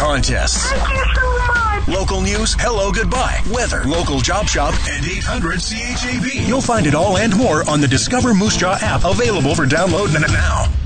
contests. Thank you so much. Local news, hello, goodbye, weather, local job shop, and 800 CHAB. You'll find it all and more on the Discover Moose Jaw app, available for download now.